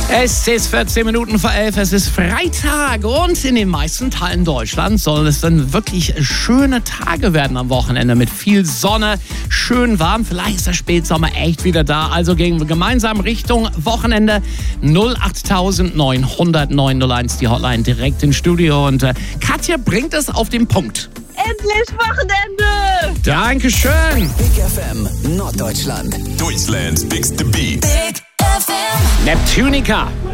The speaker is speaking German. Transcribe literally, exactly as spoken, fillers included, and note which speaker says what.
Speaker 1: Es ist vierzehn Minuten vor elf, es ist Freitag und in den meisten Teilen Deutschlands sollen es dann wirklich schöne Tage werden am Wochenende mit viel Sonne, schön warm. Vielleicht ist der Spätsommer echt wieder da, also gehen wir gemeinsam Richtung Wochenende. null acht neun null null neun null eins, die Hotline direkt ins Studio und äh, Katja bringt es auf den Punkt.
Speaker 2: Endlich Wochenende!
Speaker 1: Dankeschön!
Speaker 3: Big F M Norddeutschland.
Speaker 4: Deutschland's biggest beat.
Speaker 3: Big F M.
Speaker 1: Neptunica